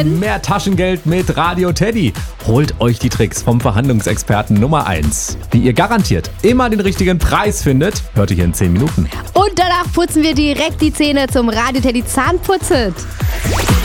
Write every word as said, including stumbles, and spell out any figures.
Hallöchen. Mehr Taschengeld mit Radio Teddy. Holt euch die Tricks vom Verhandlungsexperten Nummer eins. Wie ihr garantiert immer den richtigen Preis findet, hört ihr hier in zehn Minuten. Und danach putzen wir direkt die Zähne zum Radio Teddy Zahnputzet.